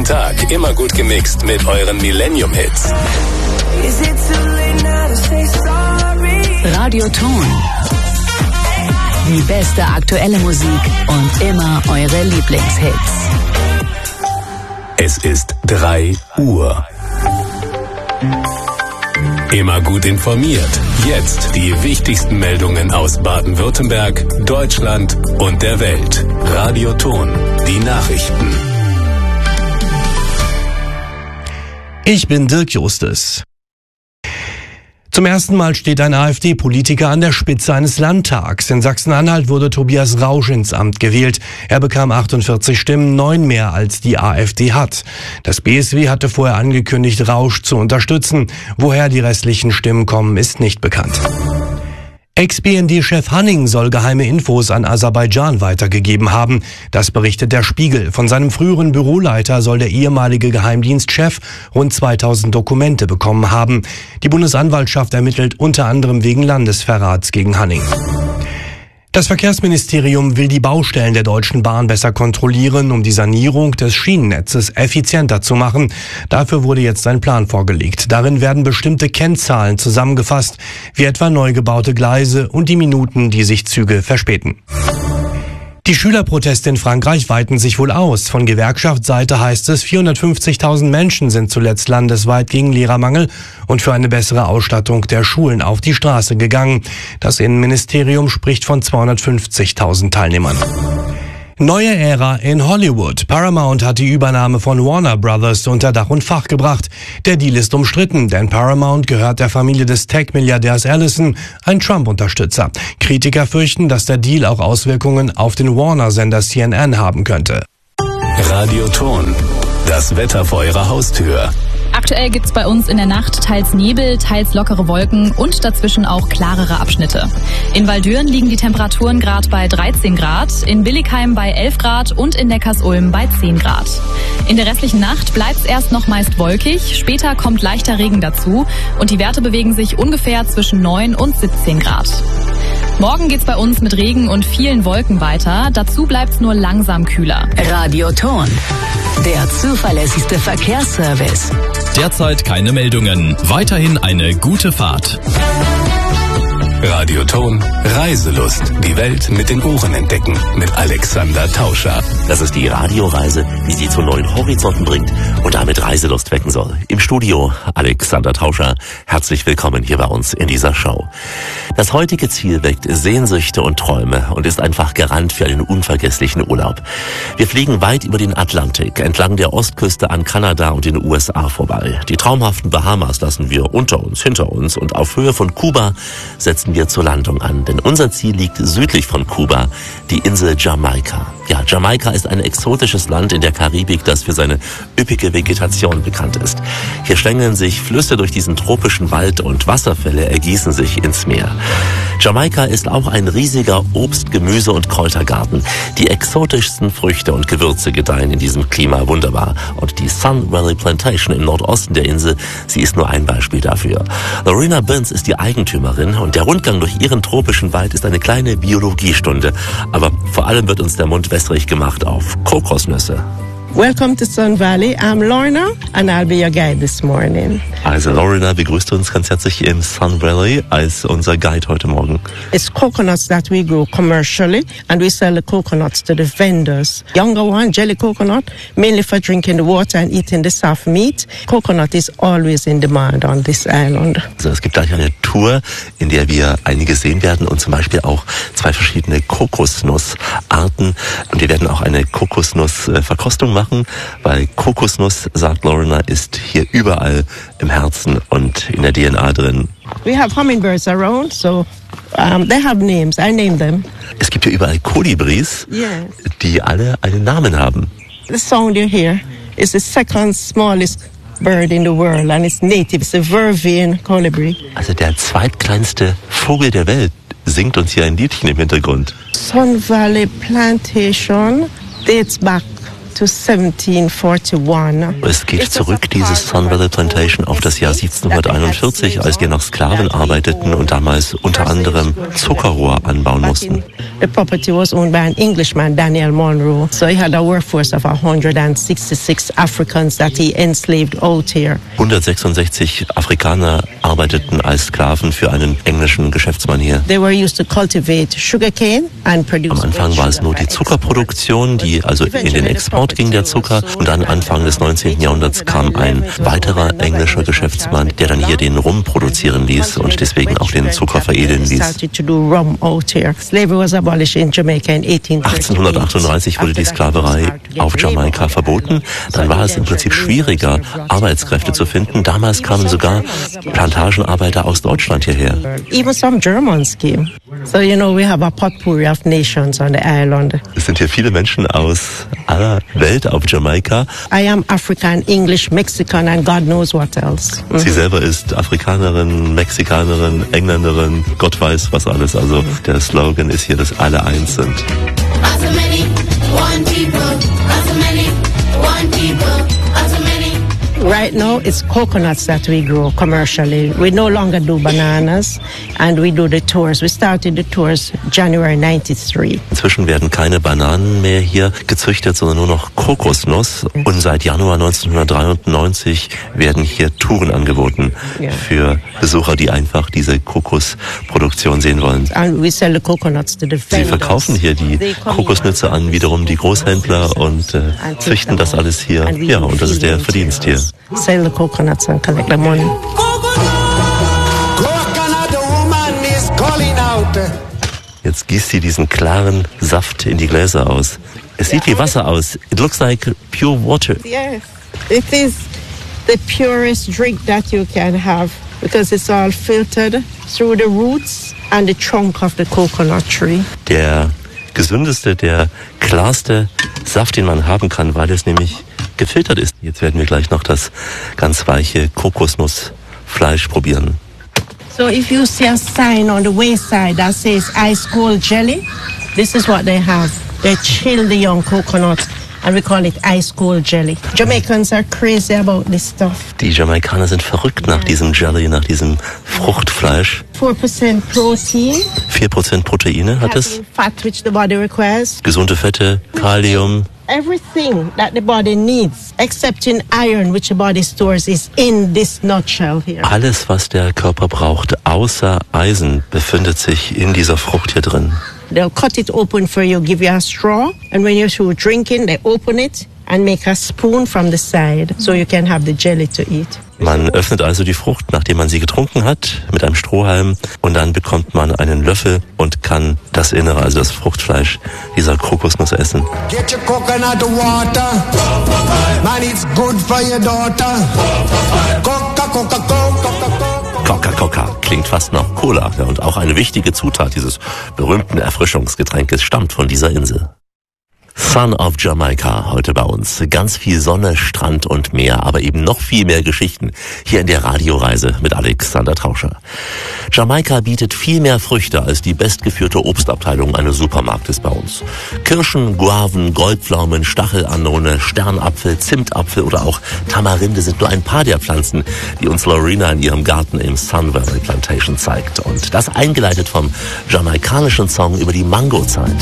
Tag immer gut gemixt mit euren Millennium-Hits. Radio Ton. Die beste aktuelle Musik und immer eure Lieblingshits. Es ist 3 Uhr. Immer gut informiert. Jetzt die wichtigsten Meldungen aus Baden-Württemberg, Deutschland und der Welt. Radio Ton, die Nachrichten. Ich bin Dirk Justus. Zum ersten Mal steht ein AfD-Politiker an der Spitze eines Landtags. In Sachsen-Anhalt wurde Tobias Rausch ins Amt gewählt. Er bekam 48 Stimmen, 9 mehr als die AfD hat. Das BSW hatte vorher angekündigt, Rausch zu unterstützen. Woher die restlichen Stimmen kommen, ist nicht bekannt. Ex-BND-Chef Hanning soll geheime Infos an Aserbaidschan weitergegeben haben. Das berichtet der Spiegel. Von seinem früheren Büroleiter soll der ehemalige Geheimdienstchef rund 2000 Dokumente bekommen haben. Die Bundesanwaltschaft ermittelt unter anderem wegen Landesverrats gegen Hanning. Das Verkehrsministerium will die Baustellen der Deutschen Bahn besser kontrollieren, um die Sanierung des Schienennetzes effizienter zu machen. Dafür wurde jetzt ein Plan vorgelegt. Darin werden bestimmte Kennzahlen zusammengefasst, wie etwa neu gebaute Gleise und die Minuten, die sich Züge verspäten. Die Schülerproteste in Frankreich weiten sich wohl aus. Von Gewerkschaftsseite heißt es, 450.000 Menschen sind zuletzt landesweit gegen Lehrermangel und für eine bessere Ausstattung der Schulen auf die Straße gegangen. Das Innenministerium spricht von 250.000 Teilnehmern. Neue Ära in Hollywood. Paramount hat die Übernahme von Warner Brothers unter Dach und Fach gebracht. Der Deal ist umstritten, denn Paramount gehört der Familie des Tech-Milliardärs Ellison, ein Trump-Unterstützer. Kritiker fürchten, dass der Deal auch Auswirkungen auf den Warner-Sender CNN haben könnte. Radio Ton, das Wetter vor eurer Haustür. Aktuell gibt's bei uns in der Nacht teils Nebel, teils lockere Wolken und dazwischen auch klarere Abschnitte. In Waldürn liegen die Temperaturen gerade bei 13 Grad, in Billigheim bei 11 Grad und in Neckarsulm bei 10 Grad. In der restlichen Nacht bleibt's erst noch meist wolkig, später kommt leichter Regen dazu und die Werte bewegen sich ungefähr zwischen 9 und 17 Grad. Morgen geht's bei uns mit Regen und vielen Wolken weiter, dazu bleibt's nur langsam kühler. Radio Ton, der zuverlässigste Verkehrsservice. Derzeit keine Meldungen. Weiterhin eine gute Fahrt. Radio Ton, Reiselust. Die Welt mit den Ohren entdecken. Mit Alexander Tauscher. Das ist die Radioreise, die Sie zu neuen Horizonten bringt und damit Reiselust wecken soll. Im Studio Alexander Tauscher. Herzlich willkommen hier bei uns in dieser Show. Das heutige Ziel weckt Sehnsüchte und Träume und ist einfach Garant für einen unvergesslichen Urlaub. Wir fliegen weit über den Atlantik, entlang der Ostküste an Kanada und den USA vorbei. Die traumhaften Bahamas lassen wir unter uns, hinter uns und auf Höhe von Kuba setzen wir zur Landung an, denn unser Ziel liegt südlich von Kuba, die Insel Jamaika. Ja, Jamaika ist ein exotisches Land in der Karibik, das für seine üppige Vegetation bekannt ist. Hier schlängeln sich Flüsse durch diesen tropischen Wald und Wasserfälle ergießen sich ins Meer. Jamaika ist auch ein riesiger Obst-, Gemüse- und Kräutergarten. Die exotischsten Früchte und Gewürze gedeihen in diesem Klima wunderbar. Und die Sun Valley Plantation im Nordosten der Insel, sie ist nur ein Beispiel dafür. Lorena Burns ist die Eigentümerin und der Rundgang durch ihren tropischen Wald ist eine kleine Biologiestunde. Aber vor allem wird uns der Mund wässrig gemacht auf Kokosnüsse. Welcome to Sun Valley. I'm Lorna and I'll be your guide this morning. Also Lorna begrüßt uns ganz herzlich im Sun Valley als unser Guide heute Morgen. It's coconuts that we grow commercially and we sell the coconuts to the vendors. Younger one, jelly coconut, mainly for drinking the water and eating the soft meat. Coconut is always in demand on this island. Also es gibt gleich eine Tour, in der wir einige sehen werden und zum Beispiel auch 2 verschiedene Kokosnussarten. Und wir werden auch eine Kokosnussverkostung machen, weil Kokosnuss, sagt Lorna, ist hier überall im Herzen und in der DNA drin. We have hummingbirds around, so they have names. I name them. Es gibt hier überall Kolibris, die alle einen Namen haben. The sound you hear is the second smallest bird in the world and it's native. It's a vervain colibri. Also der zweitkleinste Vogel der Welt singt uns hier ein Liedchen im Hintergrund. Sun Valley Plantation dates back to 1741. Es geht zurück, dieses Sun Valley Plantation, auf das Jahr 1741, als die noch Sklaven arbeiteten und damals unter anderem Zuckerrohr anbauen mussten. The property was owned by an Englishman, Daniel Monroe. So he had a workforce of 166 Africans that he enslaved out here. 166 Afrikaner arbeiteten als Sklaven für einen englischen Geschäftsmann hier. They were used to cultivate sugarcane and produce. Am Anfang war es nur die Zuckerproduktion, die also in den Export ging, der Zucker. Und dann Anfang des 19. Jahrhunderts kam ein weiterer englischer Geschäftsmann, der dann hier den Rum produzieren ließ und deswegen auch den Zucker veredeln ließ. 1838 wurde die Sklaverei auf Jamaika verboten. Dann war es im Prinzip schwieriger, Arbeitskräfte zu finden. Damals kamen sogar Plantagenarbeiter aus Deutschland hierher. Even some Germans came. So we have a potpourri of nations on the island. Es sind hier viele Menschen aus aller Welt auf Jamaika. I am African, English, Mexican and God knows what else. Sie selber ist Afrikanerin, Mexikanerin, Engländerin, Gott weiß was alles. Also der Slogan ist hier, dass alle eins sind. Right now, it's coconuts that we grow commercially. We no longer do bananas, and we do the tours. We started the tours January 93. Inzwischen werden keine Bananen mehr hier gezüchtet, sondern nur noch Kokosnuss. Und seit Januar 1993 werden hier Touren angeboten für Besucher, die einfach diese Kokosproduktion sehen wollen. And we sell the coconuts to the vendors. Sie verkaufen hier die Kokosnüsse an wiederum die Großhändler und züchten das alles hier. Ja, und das ist der Verdienst hier. Sell the coconuts and collect the money. Jetzt gießt sie diesen klaren Saft in die Gläser aus. Es sieht wie Wasser aus. It looks like pure water. Yes, it is the purest drink that you can have because it's all filtered through the roots and the trunk of the coconut tree. Der gesündeste, der klarste Saft, den man haben kann, weil es nämlich gefiltert ist. Jetzt werden wir gleich noch das ganz weiche Kokosnussfleisch probieren. So if you see a sign on the wayside that says ice cold jelly, this is what they have. They chill the young coconut and we call it ice cold jelly. Jamaicans are crazy about this stuff. Die Jamaikaner sind verrückt nach diesem Jelly, nach diesem Fruchtfleisch. 4% protein. 4% Proteine hat es. Fat which the body requires. Gesunde Fette, Kalium. Everything that the body needs, except in iron, which the body stores, is in this nutshell here. Alles, was der Körper braucht, außer Eisen, befindet sich in dieser Frucht hier drin. They'll cut it open for you, give you a straw, and when you're through drinking, they open it and make a spoon from the side, so you can have the jelly to eat. Man öffnet also die Frucht, nachdem man sie getrunken hat, mit einem Strohhalm, und dann bekommt man einen Löffel und kann das Innere, also das Fruchtfleisch dieser Kokosnuss essen. Get your coconut water. Man, it's good for your daughter. Coca-Cola klingt fast nach Cola, ja, und auch eine wichtige Zutat dieses berühmten Erfrischungsgetränkes stammt von dieser Insel. Sun of Jamaica heute bei uns. Ganz viel Sonne, Strand und Meer, aber eben noch viel mehr Geschichten hier in der Radioreise mit Alexander Tauscher. Jamaika bietet viel mehr Früchte als die bestgeführte Obstabteilung eines Supermarktes bei uns. Kirschen, Guaven, Goldpflaumen, Stachelanone, Sternapfel, Zimtapfel oder auch Tamarinde sind nur ein paar der Pflanzen, die uns Lorena in ihrem Garten im Sun Valley Plantation zeigt. Und das eingeleitet vom jamaikanischen Song über die Mangozeit.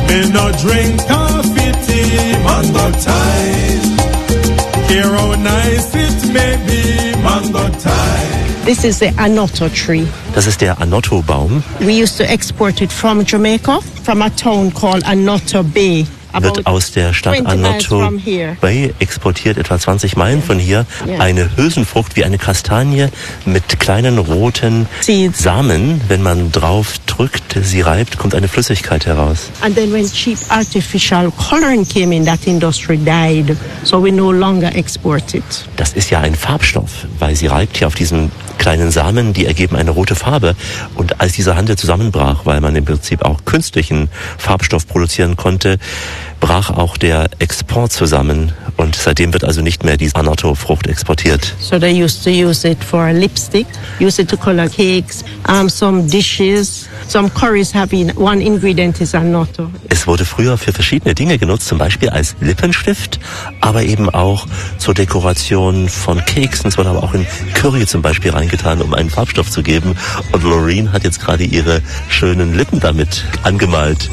Mango time. Hear how nice it may be, mango time. This is the Anoto tree. Das ist der Anoto-Baum. We used to export it from Jamaica, from a town called Anoto Bay. Wird aus der Stadt Anoto Bay exportiert, etwa 20 Meilen von hier. Eine Hülsenfrucht wie eine Kastanie mit kleinen roten Samen. Wenn man drauf drückt, sie reibt, kommt eine Flüssigkeit heraus. And then when cheap artificial coloring came in, that industry died. So we no longer export it. Das ist ja ein Farbstoff, weil sie reibt hier auf diesen kleinen Samen, die ergeben eine rote Farbe. Und als dieser Handel zusammenbrach, weil man im Prinzip auch künstlichen Farbstoff produzieren konnte, brach auch der Export zusammen und seitdem wird also nicht mehr diese Annatto-Frucht exportiert. So they used to use it for lipstick, use it to color cakes, some dishes, some curries having one ingredient is annatto. Es wurde früher für verschiedene Dinge genutzt, zum Beispiel als Lippenstift, aber eben auch zur Dekoration von Keksen. Es wurde aber auch in Curry zum Beispiel reingetan, um einen Farbstoff zu geben. Und Loreen hat jetzt gerade ihre schönen Lippen damit angemalt.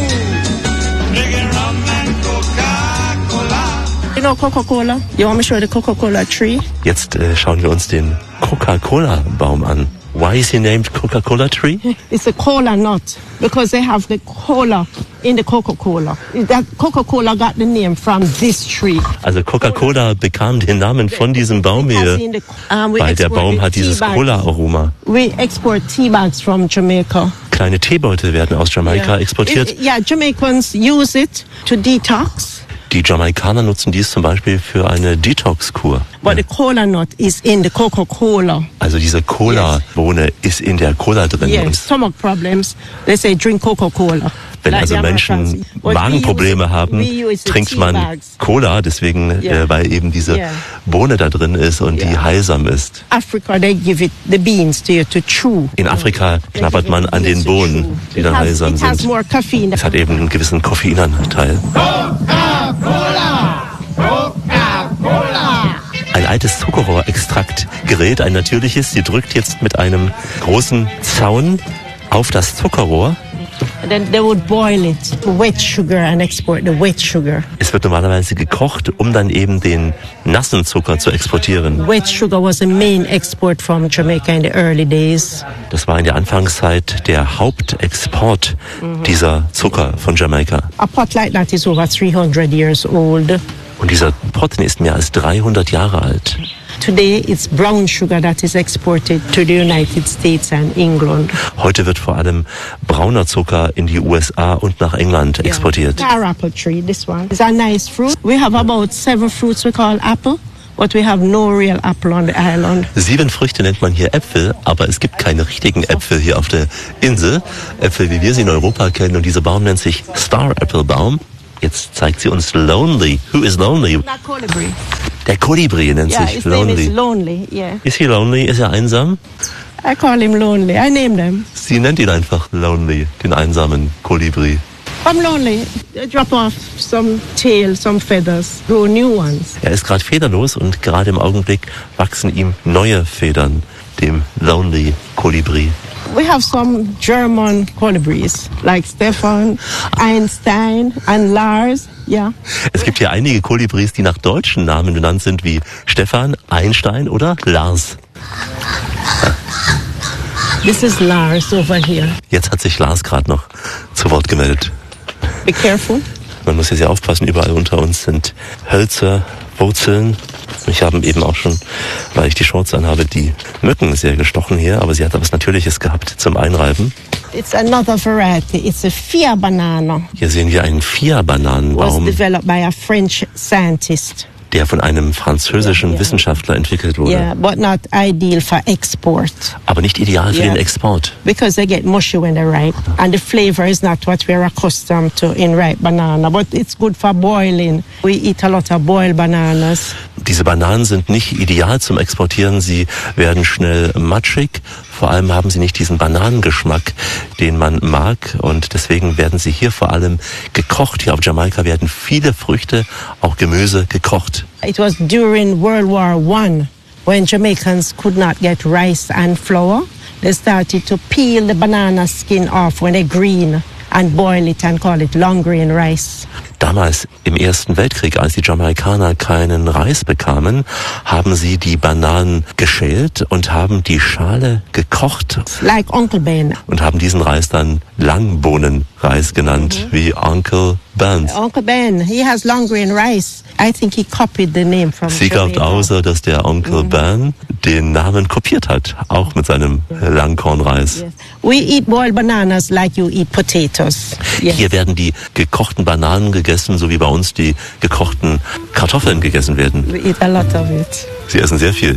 You know Coca-Cola? You want me to show the Coca-Cola tree? Jetzt schauen wir uns den Coca-Cola-Baum an. Why is he named Coca-Cola tree? It's a cola nut because they have the cola in the Coca-Cola. That Coca-Cola got the name from this tree. Also Coca-Cola bekam den Namen von diesem Baum hier, weil der Baum hat dieses Cola-Aroma. We export tea bags from Jamaica. Kleine Teebeutel werden aus Jamaika exportiert. Yeah, Jamaicans use it to detox. Die Jamaikaner nutzen dies zum Beispiel für eine Detox-Kur. But the cola nut is in the Coca-Cola. Also diese Cola-Bohne ist in der Cola drin. Yes, stomach problems. They say drink Coca-Cola. Wenn also Menschen Magenprobleme haben, trinkt man Cola, deswegen, weil eben diese Bohne da drin ist und die heilsam ist. Africa, they give it the beans to you to chew. In Afrika knabbert man an den Bohnen, die dann heilsam sind. Es hat eben einen gewissen Koffeinanteil. Coca-Cola! Coca-Cola! Ein altes Zuckerrohrextraktgerät, ein natürliches. Sie drückt jetzt mit einem großen Zaun auf das Zuckerrohr. Then they would boil it, wet sugar, and export the wet sugar. Es wird normalerweise gekocht, um dann eben den nassen Zucker zu exportieren. Wet sugar was the main export from Jamaica in the early days. Das war in der Anfangszeit der Hauptexport dieser Zucker von Jamaika. A pot like that is over 300 years old. Und dieser Pot ist mehr als 300 Jahre alt. Today it's brown sugar that is exported to the United States and England. Heute wird vor allem brauner Zucker in die USA und nach England exportiert. Our apple tree, this one, is a nice fruit. We have about 7 fruits we call apple. But we have no real apple on the island. 7 Früchte nennt man hier Äpfel, aber es gibt keine richtigen Äpfel hier auf der Insel. Äpfel, wie wir sie in Europa kennen. Und dieser Baum nennt sich Star Apple Baum. Jetzt zeigt sie uns Lonely. Who is Lonely? Kolibri. Der Kolibri nennt sich Lonely. His name is Lonely, yeah. Ist he lonely? Ist er einsam? I call him Lonely. I name them. Sie nennt ihn einfach Lonely, den einsamen Kolibri. I'm lonely. I drop off some tail, some feathers, grow new ones. Er ist gerade federlos und gerade im Augenblick wachsen ihm neue Federn, dem Lonely Kolibri. We have some German colibris, like Stefan, Einstein and Lars, yeah. Es gibt hier einige Kolibris, die nach deutschen Namen benannt sind, wie Stefan, Einstein oder Lars. This is Lars over here. Jetzt hat sich Lars gerade noch zu Wort gemeldet. Be careful. Man muss ja sehr aufpassen, überall unter uns sind Hölzer, Wurzeln. Ich habe eben auch schon, weil ich die Shorts anhabe, die Mücken sehr gestochen hier, aber sie hat etwas Natürliches gehabt zum Einreiben. It's another variety. It's a Fia banana. Hier sehen wir einen Fia-Bananenbaum, Was developed by a French scientist. Der von einem französischen Wissenschaftler entwickelt wurde. Yeah, but not ideal for export. Aber nicht ideal für den Export. Because they get mushy when they're ripe. And the flavor is not what we're accustomed to in ripe banana. But it's good for boiling. We eat a lot of boiled bananas. Diese Bananen sind nicht ideal zum Exportieren. Sie werden schnell matschig. Vor allem haben sie nicht diesen Bananengeschmack, den man mag. Und deswegen werden sie hier vor allem gekocht. Hier auf Jamaika werden viele Früchte, auch Gemüse, gekocht. It was during World War I when Jamaicans could not get rice and flour. They started to peel the banana skin off when they're green and boil it and call it long grain rice. Damals im Ersten Weltkrieg, als die Jamaikaner keinen Reis bekamen, haben sie die Bananen geschält und haben die Schale gekocht. Like Uncle Ben. Und haben diesen Reis dann Langbohnenreis genannt, wie Uncle Ben. Uncle Ben, he has long grain rice. I think he copied the name from Sie glaubt außer, dass der Onkel Ben den Namen kopiert hat, auch mit seinem Langkornreis. Yes. We eat boiled bananas like you eat potatoes. Yes. Hier werden die gekochten Bananen gegessen, so wie bei uns die gekochten Kartoffeln gegessen werden. We eat a lot of it. Sie essen sehr viel.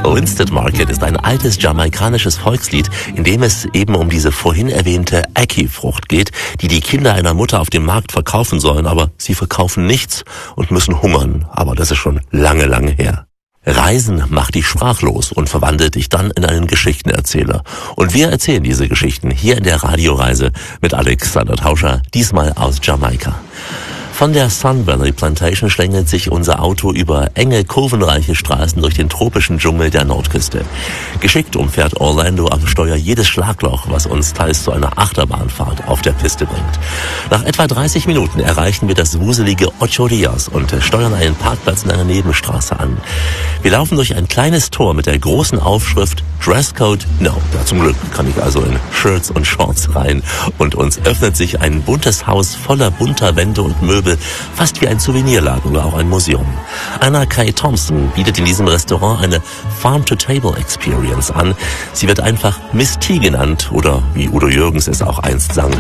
Winsted Market ist ein altes jamaikanisches Volkslied, in dem es eben um diese vorhin erwähnte Ackee-Frucht geht, die die Kinder einer Mutter auf dem Markt verkaufen sollen, aber sie verkaufen nichts und müssen hungern. Aber das ist schon lange, lange her. Reisen macht dich sprachlos und verwandelt dich dann in einen Geschichtenerzähler. Und wir erzählen diese Geschichten hier in der Radioreise mit Alexander Tauscher, diesmal aus Jamaika. Von der Sun Valley Plantation schlängelt sich unser Auto über enge, kurvenreiche Straßen durch den tropischen Dschungel der Nordküste. Geschickt umfährt Orlando am Steuer jedes Schlagloch, was uns teils zu einer Achterbahnfahrt auf der Piste bringt. Nach etwa 30 Minuten erreichen wir das wuselige Ocho Rios und steuern einen Parkplatz in einer Nebenstraße an. Wir laufen durch ein kleines Tor mit der großen Aufschrift Dresscode No. Ja, zum Glück kann ich also in Shirts und Shorts rein. Und uns öffnet sich ein buntes Haus voller bunter Wände und Möbel, fast wie ein Souvenirladen oder auch ein Museum. Anna Kay Thompson bietet in diesem Restaurant eine Farm-to-Table-Experience an. Sie wird einfach Miss T genannt oder wie Udo Jürgens es auch einst sang,